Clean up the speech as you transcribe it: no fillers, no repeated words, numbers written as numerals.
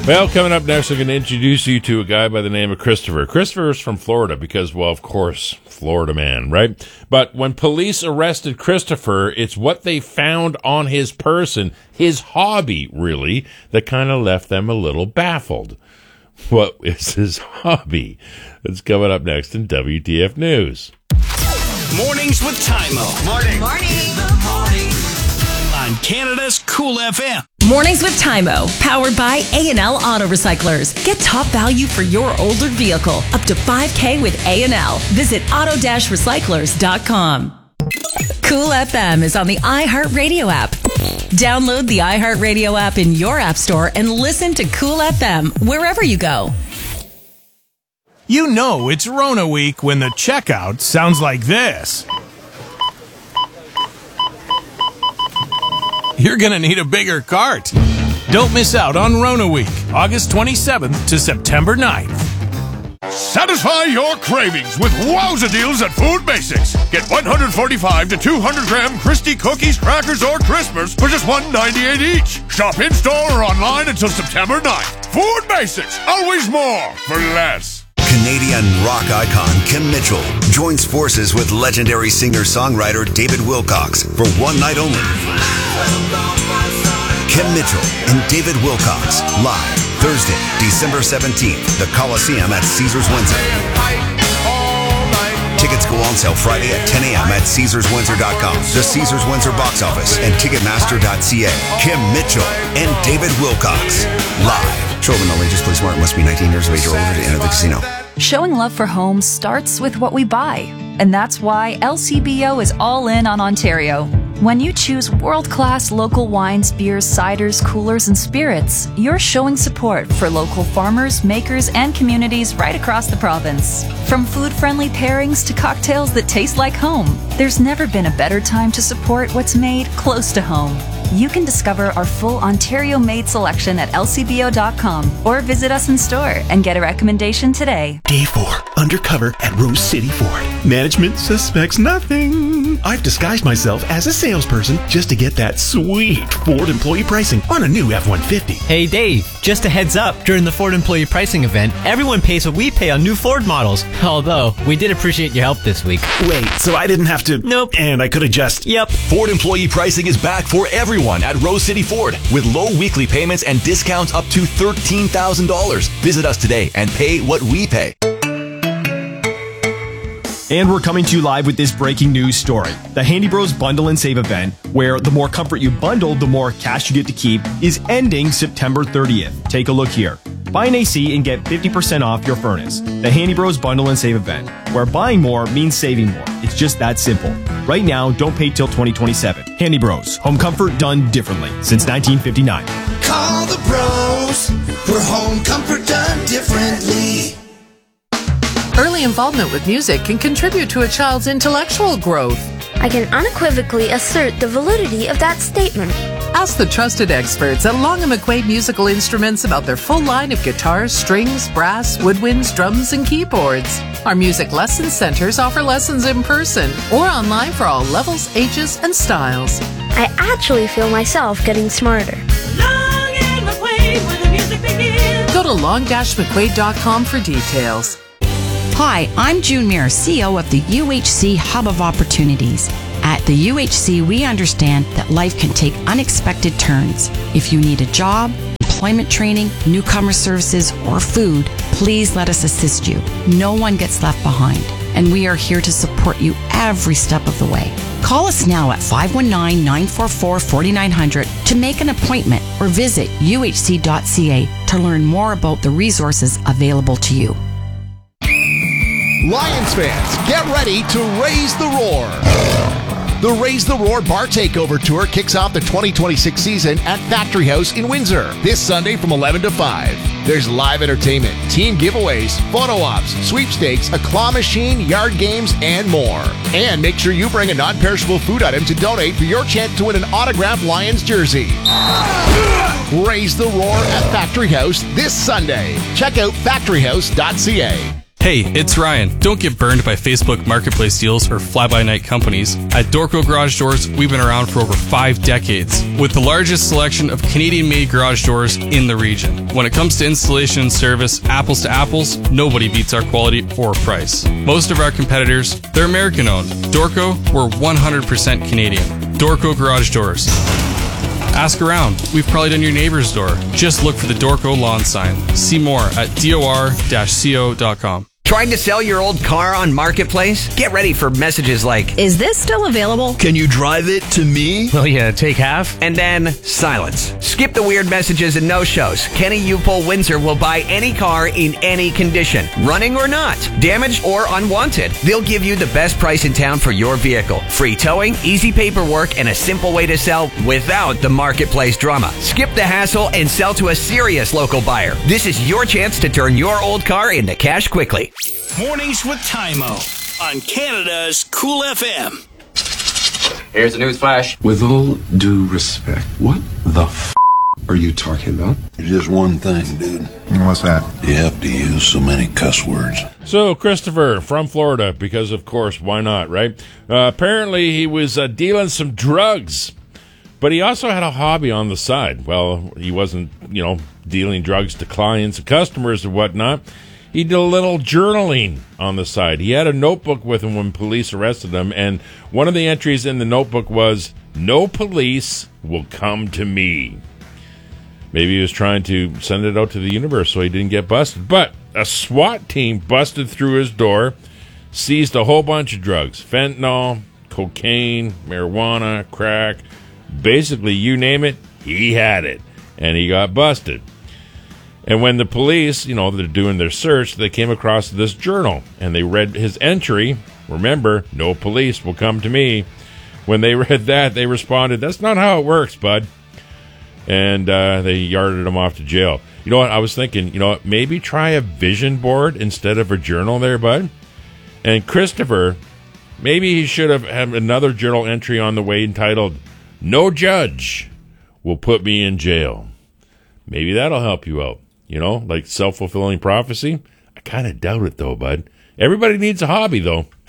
Well, coming up next, I'm going to introduce you to a guy by the name of Christopher. Christopher's from Florida because, well, of course, Florida man, right? But when police arrested Christopher, it's what they found on his person, his hobby, really, that kind of left them a little baffled. What is his hobby? It's coming up next in WTF News. Mornings with Tymo. Morning. On Canada's Cool FM. Mornings with Tymo, powered by A&L Auto Recyclers. Get top value for your older vehicle, up to $5,000 with A&L. Visit auto-recyclers.com. Cool FM is on the iHeartRadio app. Download the iHeartRadio app in your app store and listen to Cool FM wherever you go. You know it's Rona week when the checkout sounds like this. You're going to need a bigger cart. Don't miss out on Rona Week, August 27th to September 9th. Satisfy your cravings with wowza deals at Food Basics. Get 145 to 200 gram Christie cookies, crackers, or Crispers for just $1.98 each. Shop in-store or online until September 9th. Food Basics, always more for less. Canadian rock icon Kim Mitchell joins forces with legendary singer-songwriter David Wilcox for one night only. Kim Mitchell and David Wilcox live Thursday, December 17th, the Coliseum at Caesars Windsor. Tickets go on sale Friday at 10 a.m. at CaesarsWindsor.com, the Caesars Windsor box office, and Ticketmaster.ca. Kim Mitchell and David Wilcox live. Children only, just play smart, must be 19 years of age or older to enter the casino. Showing love for homes starts with what we buy, and that's why LCBO is all in on Ontario. When you choose world-class local wines, beers, ciders, coolers, and spirits, you're showing support for local farmers, makers, and communities right across the province. From food-friendly pairings to cocktails that taste like home, there's never been a better time to support what's made close to home. You can discover our full Ontario-made selection at lcbo.com or visit us in store and get a recommendation today. Day 4, undercover at Rose City Ford. Management suspects nothing. I've disguised myself as a salesperson just to get that sweet Ford employee pricing on a new F-150. Hey Dave, just a heads up, during the Ford employee pricing event, everyone pays what we pay on new Ford models. Although, we did appreciate your help this week. Wait, so I didn't have to... Nope. And I could have just... Yep. Ford employee pricing is back for everyone at Rose City Ford with low weekly payments and discounts up to $13,000. Visit us today and pay what we pay. And we're coming to you live with this breaking news story. The Handy Bros Bundle and Save event, where the more comfort you bundle, the more cash you get to keep, is ending September 30th. Take a look here. Buy an AC and get 50% off your furnace. The Handy Bros Bundle and Save event, where buying more means saving more. It's just that simple. Right now, don't pay till 2027. Handy Bros. Home comfort done differently since 1959. Call the bros for home comfort done differently. Early involvement with music can contribute to a child's intellectual growth. I can unequivocally assert the validity of that statement. Ask the trusted experts at Long & McQuaid Musical Instruments about their full line of guitars, strings, brass, woodwinds, drums, and keyboards. Our music lesson centers offer lessons in person or online for all levels, ages, and styles. I actually feel myself getting smarter. Long & McQuaid, where the music begins. Go to long-mcquaid.com for details. Hi, I'm June Muir, CEO of the UHC Hub of Opportunities. At the UHC, we understand that life can take unexpected turns. If you need a job, employment training, newcomer services, or food, please let us assist you. No one gets left behind, and we are here to support you every step of the way. Call us now at 519-944-4900 to make an appointment or visit uhc.ca to learn more about the resources available to you. Lions fans, get ready to raise the roar. The Raise the Roar Bar Takeover Tour kicks off the 2026 season at Factory House in Windsor this Sunday from 11 to 5. There's live entertainment, team giveaways, photo ops, sweepstakes, a claw machine, yard games, and more. And make sure you bring a non-perishable food item to donate for your chance to win an autographed Lions jersey. Raise the Roar at Factory House this Sunday. Check out factoryhouse.ca. Hey, it's Ryan. Don't get burned by Facebook Marketplace deals or fly-by-night companies. At Dorco Garage Doors, we've been around for over 5 decades, with the largest selection of Canadian-made garage doors in the region. When it comes to installation and service, apples to apples, nobody beats our quality or price. Most of our competitors, they're American-owned. Dorco, we're 100% Canadian. Dorco Garage Doors. Ask around. We've probably done your neighbor's door. Just look for the Dorco lawn sign. See more at dor-co.com. Trying to sell your old car on Marketplace? Get ready for messages like, Is this still available? Can you drive it to me? Will you take half? And then silence. Skip the weird messages and no-shows. Kenny Upol Windsor will buy any car in any condition, running or not, damaged or unwanted. They'll give you the best price in town for your vehicle. Free towing, easy paperwork, and a simple way to sell without the Marketplace drama. Skip the hassle and sell to a serious local buyer. This is your chance to turn your old car into cash quickly. Mornings with Tymo on Canada's Cool FM. Here's the news flash. With all due respect, what the f*** are you talking about? Just one thing, dude. What's that? You have to use so many cuss words. So, Christopher from Florida, because of course, why not, right? Apparently he was dealing some drugs, but he also had a hobby on the side. Well, he wasn't, dealing drugs to clients and customers and whatnot. He did a little journaling on the side. He had a notebook with him when police arrested him, and one of the entries in the notebook was, "No police will come to me." Maybe he was trying to send it out to the universe so he didn't get busted. But a SWAT team busted through his door, seized a whole bunch of drugs. Fentanyl, cocaine, marijuana, crack. Basically, you name it, he had it. And he got busted. And when the police, they're doing their search, they came across this journal, and they read his entry. Remember, no police will come to me. When they read that, they responded, "That's not how it works, bud." And they yarded him off to jail. You know what? I was thinking, maybe try a vision board instead of a journal there, bud. And Christopher, maybe he should have had another journal entry on the way entitled, "No judge will put me in jail." Maybe that'll help you out. Like self-fulfilling prophecy. I kind of doubt it, though, bud. Everybody needs a hobby, though.